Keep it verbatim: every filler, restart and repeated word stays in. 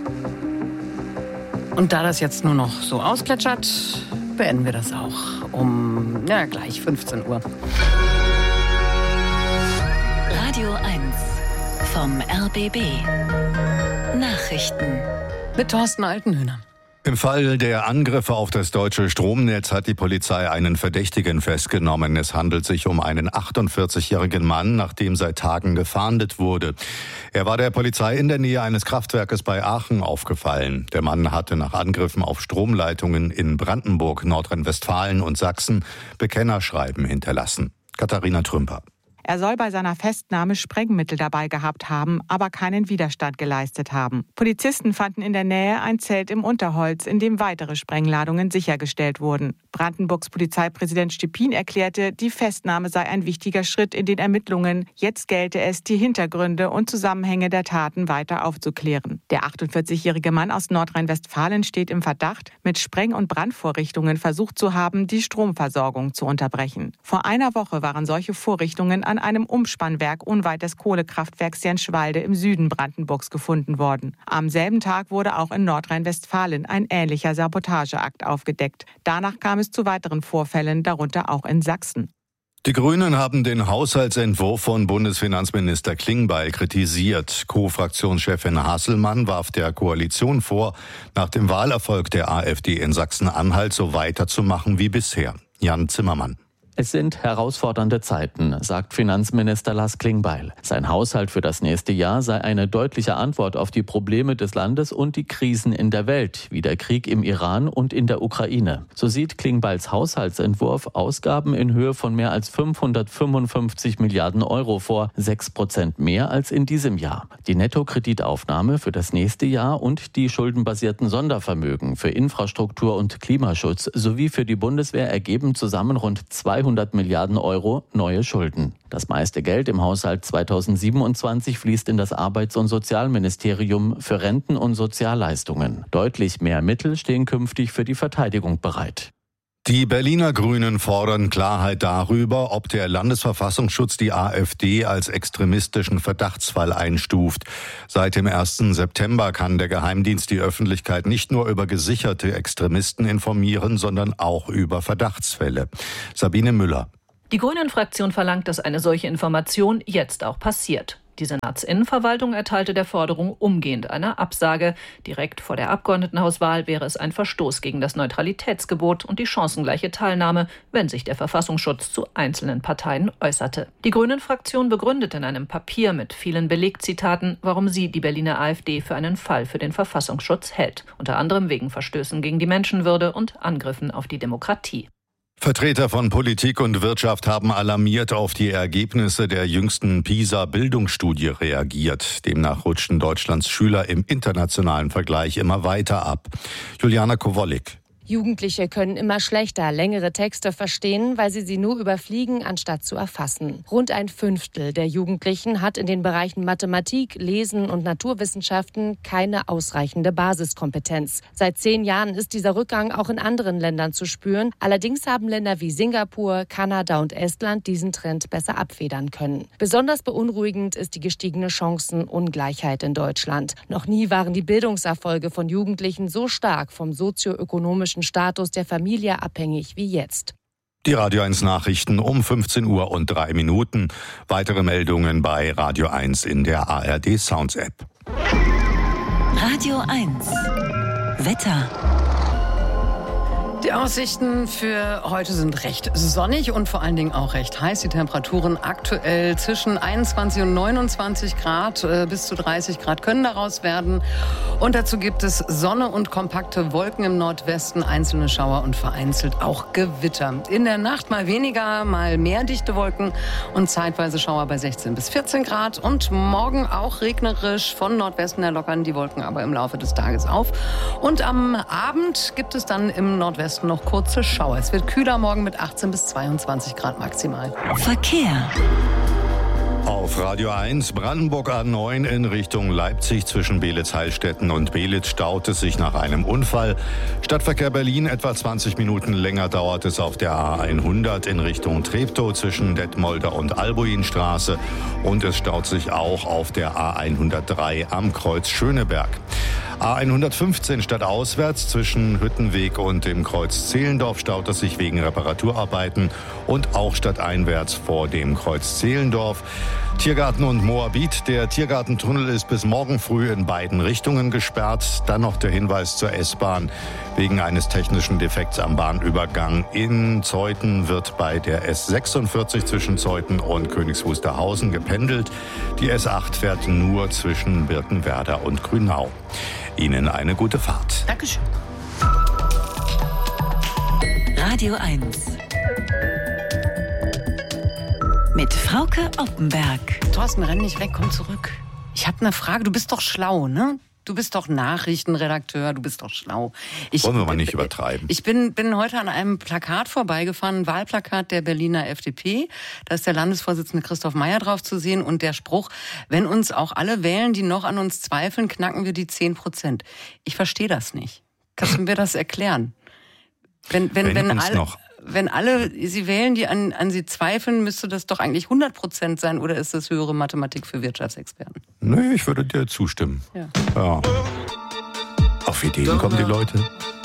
Und da das jetzt nur noch so ausplätschert, beenden wir das auch um, ja, gleich fünfzehn Uhr. Radio eins vom R B B. Nachrichten. Mit Thorsten Altenhöhner. Im Fall der Angriffe auf das deutsche Stromnetz hat die Polizei einen Verdächtigen festgenommen. Es handelt sich um einen achtundvierzigjährigen Mann, nach dem seit Tagen gefahndet wurde. Er war der Polizei in der Nähe eines Kraftwerkes bei Aachen aufgefallen. Der Mann hatte nach Angriffen auf Stromleitungen in Brandenburg, Nordrhein-Westfalen und Sachsen Bekennerschreiben hinterlassen. Katharina Trümper. Er soll bei seiner Festnahme Sprengmittel dabei gehabt haben, aber keinen Widerstand geleistet haben. Polizisten fanden in der Nähe ein Zelt im Unterholz, in dem weitere Sprengladungen sichergestellt wurden. Brandenburgs Polizeipräsident Stepin erklärte, die Festnahme sei ein wichtiger Schritt in den Ermittlungen. Jetzt gelte es, die Hintergründe und Zusammenhänge der Taten weiter aufzuklären. Der achtundvierzigjährige Mann aus Nordrhein-Westfalen steht im Verdacht, mit Spreng- und Brandvorrichtungen versucht zu haben, die Stromversorgung zu unterbrechen. Vor einer Woche waren solche Vorrichtungen an einem Umspannwerk unweit des Kohlekraftwerks Jenschwalde im Süden Brandenburgs gefunden worden. Am selben Tag wurde auch in Nordrhein-Westfalen ein ähnlicher Sabotageakt aufgedeckt. Danach kam es zu weiteren Vorfällen, darunter auch in Sachsen. Die Grünen haben den Haushaltsentwurf von Bundesfinanzminister Klingbeil kritisiert. Co-Fraktionschefin Hasselmann warf der Koalition vor, nach dem Wahlerfolg der AfD in Sachsen-Anhalt so weiterzumachen wie bisher. Jan Zimmermann. Es sind herausfordernde Zeiten, sagt Finanzminister Lars Klingbeil. Sein Haushalt für das nächste Jahr sei eine deutliche Antwort auf die Probleme des Landes und die Krisen in der Welt, wie der Krieg im Iran und in der Ukraine. So sieht Klingbeils Haushaltsentwurf Ausgaben in Höhe von mehr als fünfhundertfünfundfünfzig Milliarden Euro vor, sechs Prozent mehr als in diesem Jahr. Die Nettokreditaufnahme für das nächste Jahr und die schuldenbasierten Sondervermögen für Infrastruktur und Klimaschutz sowie für die Bundeswehr ergeben zusammen rund zweihundert Milliarden Euro neue Schulden. Das meiste Geld im Haushalt zweitausendsiebenundzwanzig fließt in das Arbeits- und Sozialministerium für Renten und Sozialleistungen. Deutlich mehr Mittel stehen künftig für die Verteidigung bereit. Die Berliner Grünen fordern Klarheit darüber, ob der Landesverfassungsschutz die AfD als extremistischen Verdachtsfall einstuft. Seit dem ersten September kann der Geheimdienst die Öffentlichkeit nicht nur über gesicherte Extremisten informieren, sondern auch über Verdachtsfälle. Sabine Müller. Die Grünen-Fraktion verlangt, dass eine solche Information jetzt auch passiert. Die Senatsinnenverwaltung erteilte der Forderung umgehend eine Absage. Direkt vor der Abgeordnetenhauswahl wäre es ein Verstoß gegen das Neutralitätsgebot und die chancengleiche Teilnahme, wenn sich der Verfassungsschutz zu einzelnen Parteien äußerte. Die Grünen-Fraktion begründet in einem Papier mit vielen Belegzitaten, warum sie die Berliner AfD für einen Fall für den Verfassungsschutz hält. Unter anderem wegen Verstößen gegen die Menschenwürde und Angriffen auf die Demokratie. Vertreter von Politik und Wirtschaft haben alarmiert auf die Ergebnisse der jüngsten PISA-Bildungsstudie reagiert. Demnach rutschen Deutschlands Schüler im internationalen Vergleich immer weiter ab. Juliana Kowalik. Jugendliche können immer schlechter längere Texte verstehen, weil sie sie nur überfliegen, anstatt zu erfassen. Rund ein Fünftel der Jugendlichen hat in den Bereichen Mathematik, Lesen und Naturwissenschaften keine ausreichende Basiskompetenz. Seit zehn Jahren ist dieser Rückgang auch in anderen Ländern zu spüren. Allerdings haben Länder wie Singapur, Kanada und Estland diesen Trend besser abfedern können. Besonders beunruhigend ist die gestiegene Chancenungleichheit in Deutschland. Noch nie waren die Bildungserfolge von Jugendlichen so stark vom sozioökonomischen Status der Familie abhängig wie jetzt. Die Radio eins Nachrichten um fünfzehn Uhr und drei Minuten. Weitere Meldungen bei Radio eins in der A R D Sounds App. Radio eins Wetter. Die Aussichten für heute sind recht sonnig und vor allen Dingen auch recht heiß. Die Temperaturen aktuell zwischen einundzwanzig und neunundzwanzig Grad, äh, bis zu dreißig Grad können daraus werden. Und dazu gibt es Sonne und kompakte Wolken im Nordwesten, einzelne Schauer und vereinzelt auch Gewitter. In der Nacht mal weniger, mal mehr dichte Wolken und zeitweise Schauer bei sechzehn bis vierzehn Grad. Und morgen auch regnerisch, von Nordwesten her lockern die Wolken aber im Laufe des Tages auf. Und am Abend gibt es dann im Nordwesten noch kurze Schauer. Es wird kühler morgen mit achtzehn bis zweiundzwanzig Grad maximal. Verkehr. Auf Radio eins Brandenburg A neun in Richtung Leipzig zwischen Beelitz-Heilstätten und Beelitz staut es sich nach einem Unfall. Stadtverkehr Berlin etwa zwanzig Minuten länger dauert es auf der A hundert in Richtung Treptow zwischen Detmolder und Albuinstraße und es staut sich auch auf der A hundertdrei am Kreuz Schöneberg. A hundertfünfzehn stadtauswärts zwischen Hüttenweg und dem Kreuz Zehlendorf staut es sich wegen Reparaturarbeiten und auch stadteinwärts vor dem Kreuz Zehlendorf. Tiergarten und Moabit. Der Tiergartentunnel ist bis morgen früh in beiden Richtungen gesperrt. Dann noch der Hinweis zur S-Bahn. Wegen eines technischen Defekts am Bahnübergang in Zeuthen wird bei der S sechsundvierzig zwischen Zeuthen und Königs Wusterhausen gependelt. Die S acht fährt nur zwischen Birkenwerder und Grünau. Ihnen eine gute Fahrt. Dankeschön. Radio eins. Mit Frauke Oppenberg. Thorsten, renn nicht weg, komm zurück. Ich habe eine Frage. Du bist doch schlau, ne? Du bist doch Nachrichtenredakteur, du bist doch schlau. Ich, Wollen wir mal nicht übertreiben. Ich bin, bin heute an einem Plakat vorbeigefahren, ein Wahlplakat der Berliner F D P. Da ist der Landesvorsitzende Christoph Meyer drauf zu sehen und der Spruch, wenn uns auch alle wählen, die noch an uns zweifeln, knacken wir die zehn Prozent. Ich verstehe das nicht. Kannst du mir das erklären? Wenn, wenn, wenn, wenn, alle, noch. wenn alle sie wählen, die an, an sie zweifeln, müsste das doch eigentlich hundert Prozent sein, oder ist das höhere Mathematik für Wirtschaftsexperten? Nee, ich würde dir zustimmen. Ja. Ja. Auf Ideen kommen die Leute.